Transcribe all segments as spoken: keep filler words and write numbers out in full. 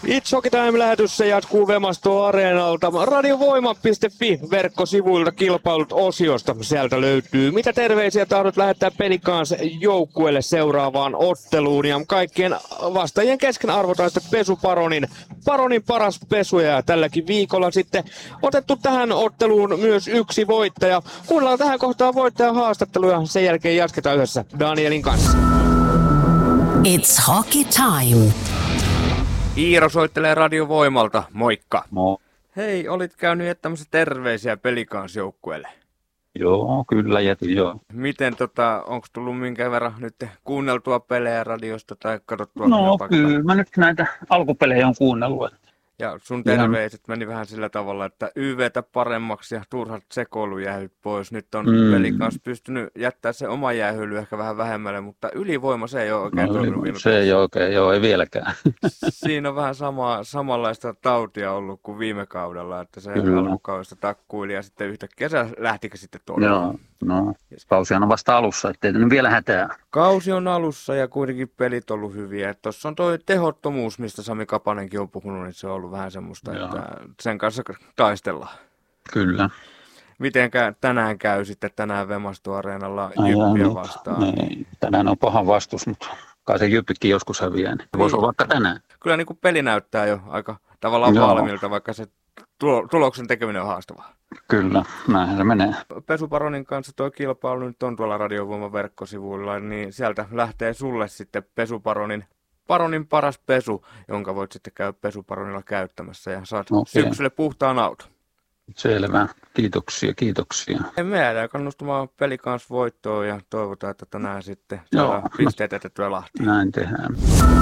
It's Hockey Time-lähetys se jatkuu Vemasto Areenalta. Radiovoima piste fi verkkosivuilta kilpailut osiosta. Sieltä löytyy mitä terveisiä tahdot lähettää Pelicans joukkueelle seuraavaan otteluun. Ja kaikkien vastaajien kesken arvotaan sitten pesuparonin paronin paras pesu. Ja tälläkin viikolla sitten otettu tähän otteluun myös yksi voittaja. Kuunnellaan tähän kohtaan voittajan haastatteluja. Sen jälkeen jatketaan yhdessä Danielin kanssa. It's Hockey Time. Iiro soittelee Radiovoimalta. Moikka. Mo. Hei, olit käynyt jättämässä terveisiä Pelicans joukkueelle. Joo, kyllä jätin, joo. Miten tota, onko tullut minkä verran nyt kuunneltua pelejä radiosta tai katsottua? No kyllä, mä nyt näitä alkupelejä on kuunnellut. Ja sun terveiset meni vähän sillä tavalla, että Y V:tä paremmaksi ja turhat sekoilujäähyt pois. Nyt on mm. Pelicans pystynyt jättää se oma jäähyily ehkä vähän vähemmälle, mutta ylivoima se ei ole oikein no, toiminut viime Se ei ole oikein, joo, ei vieläkään. Siinä on vähän sama, samanlaista tautia ollut kuin viime kaudella, että se Kyllä. alkukaudesta takkuili ja sitten yhtäkkiä se lähtikö sitten tuolla. Joo, no kausihan on vasta alussa, ettei nyt vielä hätää. Kausi on alussa ja kuitenkin pelit on ollut hyviä. Tuossa on toi tehottomuus, mistä Sami Kapanenkin on puhunut, niin se on ollut vähän semmoista, Joo. että sen kanssa taistellaan. Kyllä. Mitenkä tänään käy sitten tänään Vemasto Areenalla Jyppiä vastaan? Ei, tänään on pahan vastus, mutta kai se Jyppikin joskus häviää, niin voisi olla vaikka tänään. Kyllä niin kuin peli näyttää jo aika tavallaan Joo. valmiilta, vaikka se tuloksen tekeminen on haastavaa. Kyllä, näinhän se menee. Pesuparonin kanssa tuo kilpailu nyt on tuolla Radiovoiman verkkosivuilla, niin sieltä lähtee sulle sitten Pesuparonin Paronin paras pesu, jonka voit sitten käydä Pesuparonilla käyttämässä ja saat okay. syksylle puhtaan auton. Selvä. Kiitoksia, kiitoksia. Me jäädään kannustamaan Pelicans voittoon ja toivotaan, että tänään sitten saadaan pisteet etettyä Lahtiin. Näin tehdään.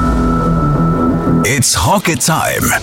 It's Hockey Time.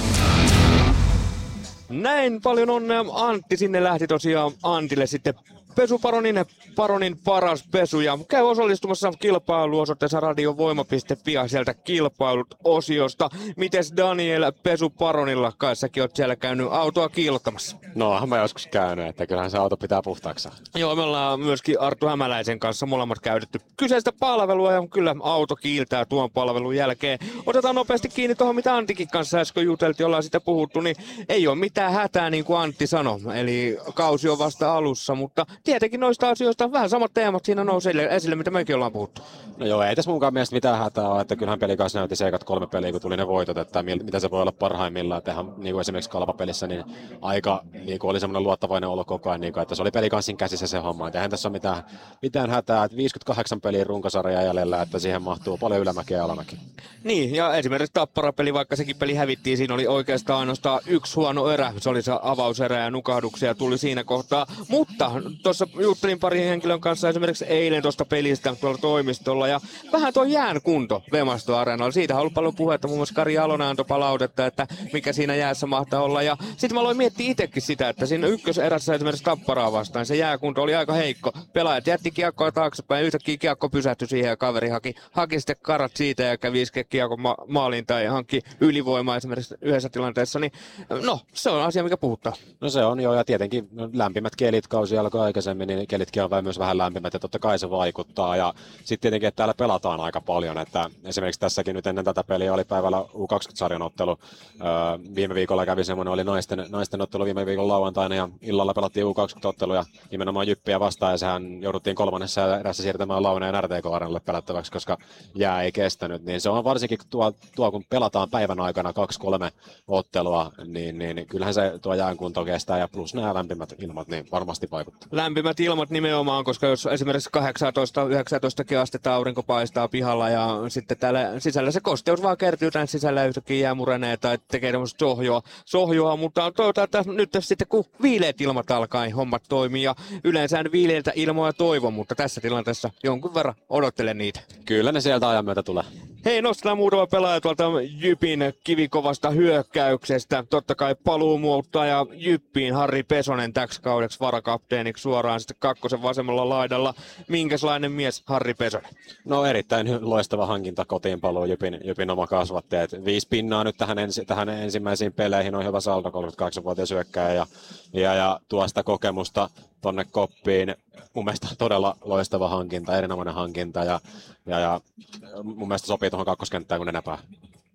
Näin paljon onnea. Antti sinne lähti tosiaan Antille sitten Pesuparonin Paronin paras pesu ja käy osallistumassa kilpailuosoitteessa radiovoima piste fi sieltä kilpailut osiosta. Mites Daniel Pesuparonilla kaissakin oot siellä käynyt autoa kiillottamassa? No, oonhan mä joskus käynyt, että kyllähän se auto pitää puhtaaksi. Joo, me ollaan myöskin Arttu Hämäläisen kanssa molemmat käytetty kyseistä palvelua ja kyllä auto kiiltää tuon palvelun jälkeen. Otetaan nopeasti kiinni tuohon, mitä Antikin kanssa äsken juteltiin, ollaan sitä puhuttu, niin ei ole mitään hätää niin kuin Antti sanoi. Eli kausi on vasta alussa, mutta tietenkin noista asioista vähän samat teemat siinä nousee esille, mitä mekin ollaan puhuttu. No joo, ei tässä munkaan mielestä mitään hätää ole, että kyllähän Pelicans näytti seikat kolme peliä, kun tuli ne voitot, että mitä se voi olla parhaimmillaan. Että ihan niin kuin esimerkiksi kalpapelissä, niin aika niin kuin oli semmoinen luottavainen olo koko ajan, niin kuin, että se oli Pelicansin käsissä se homma. Eihän tässä ole mitään, mitään hätää, että viisikymmentäkahdeksan peliä runkosarjaa jäljellä, että siihen mahtuu paljon ylämäkiä ja alamäkiä. Niin, ja esimerkiksi Tappara-peli, vaikka sekin peli hävittiin, siinä oli oikeastaan ainoastaan yksi huono erä. Se oli se avauserä ja nukahduksia tuli siinä kohtaa. Mutta tuossa juttelin pari henkilön kanssa esimerkiksi eilen tuosta pelistä tuolla toimistolla ja vähän tuo jään kunto Vemasto Areenalla. Siitä on ollut paljon puhetta, muun muassa Kari Jalonen antoi palautetta, että mikä siinä jäässä mahtaa olla. Ja sitten mä aloin miettiä itsekin sitä, että siinä ykköserässä esimerkiksi Tapparaa vastaan se jääkunto oli aika heikko. Pelaajat jätti kiekkoa taaksepäin, yhtäkkiä kiekko pysähtyi siihen ja kaveri haki, haki sitten karat siitä ja kävi iskeä kiekko ma- maaliin tai hankki ylivoimaa esimerkiksi yhdessä tilanteessa. Niin, no, se on asia, mikä puhuttaa. No se on joo, ja tietenkin lämpimät kelit, kausi alkoi aikaisemmin, niin kelitkin on myös vähän lämpimät ja totta kai se vaikuttaa. Ja sitten tietenkin, että täällä pelataan aika paljon, että esimerkiksi tässäkin nyt ennen tätä peliä oli päivällä U kaksikymmentä-sarjan ottelu. Öö, viime viikolla kävi semmoinen, oli naisten, naisten ottelu viime viikon lauantaina ja illalla pelattiin U kaksikymmentä-ottelu ja nimenomaan Jyppiä vastaan ja sehän jouduttiin kolmannessa erässä siirtämään Launeen R T K-areenalle pelattavaksi, koska jää ei kestänyt. Niin se on varsinkin tuo, tuo kun pelataan päivän aikana kaksi kolme ottelua, niin, niin kyllähän se tuo jään kunto kestää ja plus nämä lämpimät ilmat, niin varmasti vaikuttaa. Lämpimät ilmat nimenomaan, koska jos esimerkiksi kahdeksantoista yhdeksäntoista astetta aurinko paistaa pihalla ja sitten täällä sisällä se kosteus vaan kertyy tämän sisällä yhtäkkiä jää murenee tai tekee tämmöistä sohjoa, sohjoa, mutta toivotaan, että nyt sitten kun viileät ilmat alkaa, niin hommat toimii ja yleensä viileiltä ilmoja toivon, mutta tässä tilanteessa jonkun verran odottelen niitä. Kyllä ne sieltä ajan myötä tulee. Hei, nostetaan muutama pelaaja tuolta Jypin kivikovasta hyökkäyksestä. Totta kai paluumuuttaja Jyppiin Harri Pesonen täksi kaudeksi varakapteeniksi suoraan sitten kakkosen vasemmalla laidalla. Minkälainen mies Harri Pesonen? No erittäin loistava hankinta kotiin paluu Jypin, Jypin oma kasvatteet. Viisi pinnaa nyt tähän, ensi, tähän ensimmäisiin peleihin on hyvä saldo, kolmekymmentäkahdeksanvuotias hyökkääjä ja, ja, ja tuo sitä kokemusta tonne koppiin. Mun mielestä todella loistava hankinta, erinomainen hankinta ja, ja, ja mun mielestä sopii tuohon kakkoskenttään kuin enempää.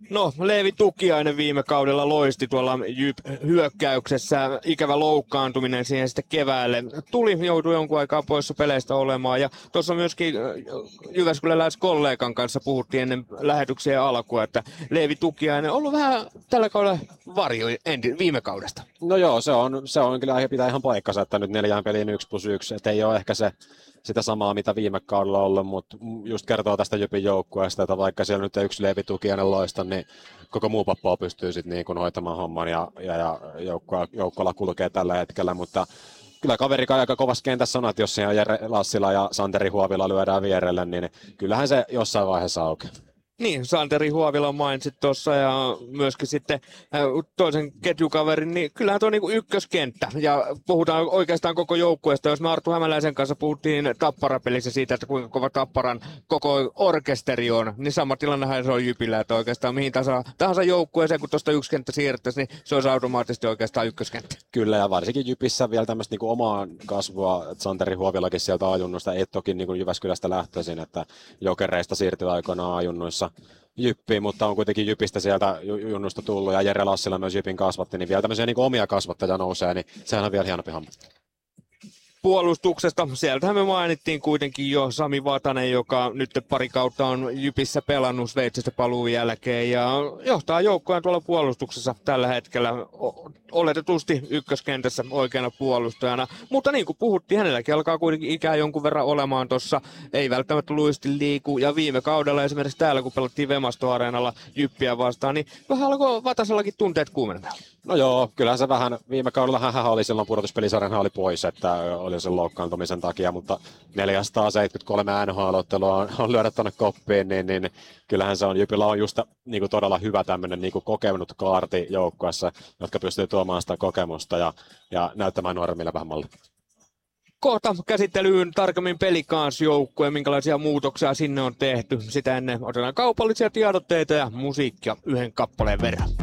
No, Leevi Tukiainen viime kaudella loisti tuolla Jyp-hyökkäyksessä. Ikävä loukkaantuminen siihen sitten keväälle tuli, joutui jonkun aikaa poissa peleistä olemaan. Ja tuossa myöskin jyväskyläläiskollegan kanssa puhuttiin ennen lähetyksien alkua, että Leevi Tukiainen on ollut vähän tällä kaudella varjo enti, viime kaudesta. No joo, se on, se on kyllä pitää ihan paikkansa, että nyt neljään peliin yksi plus yksi, että ei ole ehkä se sitä samaa, mitä viime kaudella on ollut, mutta just kertoo tästä Jypin joukkueesta, että vaikka siellä nyt yksi Leevi Tukiainen loista, niin koko muu pappa pystyy sitten niin hoitamaan homman ja, ja, ja joukkueella kulkee tällä hetkellä, mutta kyllä kaveri aika kovassa kentässä sanoo, että jos siellä Jere Lassila ja Santeri Huovila lyödään vierelle, niin kyllähän se jossain vaiheessa aukeaa. Niin, Santeri Huovila mainitsit tuossa ja myöskin sitten toisen ketjukaverin, niin kyllähän tuo on niinku ykköskenttä. Ja puhutaan oikeastaan koko joukkueesta. Jos me Arttu Hämäläisen kanssa puhuttiin Tappara-pelissä siitä, että kuinka kova Tapparan koko orkesteri on, niin sama tilannehan se on Jypillä, että oikeastaan mihin tahansa, tahansa joukkueeseen, kun tuosta yksi kenttä siirrettäisiin, niin se olisi automaattisesti oikeastaan ykköskenttä. Kyllä, ja varsinkin Jypissä vielä tämmöistä niinku omaa kasvua, että Santeri Huovilakin sieltä ajunnusta, ei toki niinku Jyväskylästä lähtöisin, että Jokereista siirtyi aikoinaan ajunnuissa Jyppiin, mutta on kuitenkin Jypistä sieltä junnusta tullut ja Jere Lassila myös Jypin kasvatti, niin vielä tämmöisiä niin omia kasvattajia nousee, niin sehän on vielä hienompi hamma. Puolustuksesta, sieltähän me mainittiin kuitenkin jo Sami Vatanen, joka nyt pari kautta on Jypissä pelannut Sveitsistä paluun jälkeen ja johtaa joukkoja tuolla puolustuksessa tällä hetkellä oletetusti ykköskentässä oikeana puolustajana, mutta niin kuin puhuttiin, hänelläkin alkaa kuitenkin ikää jonkun verran olemaan tuossa, ei välttämättä luisti liiku ja viime kaudella esimerkiksi täällä kun pelattiin Vemasto-areenalla Jyppiä vastaan, niin vähän alkoi Vatasellakin tunteet kuumenemaan. No joo, kyllähän se vähän, viime kaudella hän oli silloin pudotuspelisarjan oli pois, että oli sen loukkaantumisen takia, mutta neljäsataaseitsemänkymmentäkolme N H L-ottelua on, on lyödä tuonne koppiin, niin, niin kyllähän se on, Jypillä on just niin kuin todella hyvä tämmöinen niin kuin kokenut kaarti joukkueessa, jotka pystyy tuomaan sitä kokemusta ja, ja näyttämään nuoremmille vähän mallia. Kohta käsittelyyn tarkemmin Pelicans-joukkue, minkälaisia muutoksia sinne on tehty. Sitä ennen otetaan kaupallisia tiedotteita ja musiikkia yhden kappaleen verran.